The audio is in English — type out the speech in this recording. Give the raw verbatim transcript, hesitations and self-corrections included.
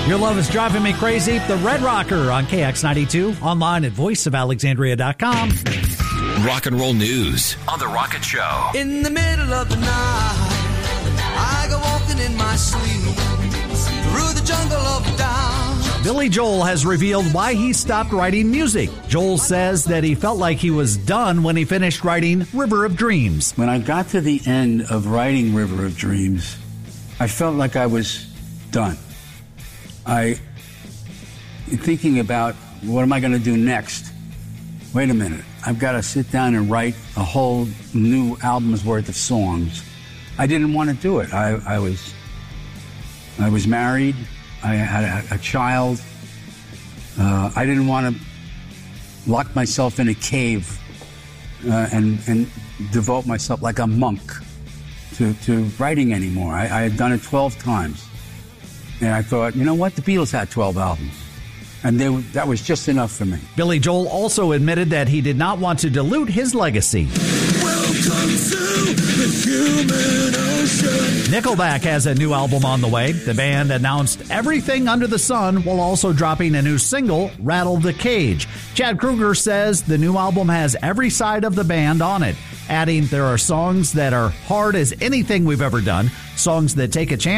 Your Love is Driving Me Crazy. The Red Rocker on K X ninety-two. Online at voice of alexandria dot com. Rock and roll news on The Rocket Show. In the middle of the night, I go walking in my sleep through the jungle of doubt. Billy Joel has revealed why he stopped writing music. Joel says that he felt like he was done when he finished writing River of Dreams. When I got to the end of writing River of Dreams, I felt like I was done. I, thinking about what am I going to do next? Wait a minute. I've got to sit down and write a whole new album's worth of songs. I didn't want to do it. I, I was, I was married. I had a, a child. Uh, I didn't want to lock myself in a cave uh, and and devote myself like a monk to, to writing anymore. I, I had done it twelve times. And I thought, you know what? The Beatles had twelve albums. And they, that was just enough for me. Billy Joel also admitted that he did not want to dilute his legacy. Welcome to the human ocean. Nickelback has a new album on the way. The band announced Everything Under the Sun while also dropping a new single, Rattle the Cage. Chad Kruger says the new album has every side of the band on it, adding there are songs that are hard as anything we've ever done, songs that take a chance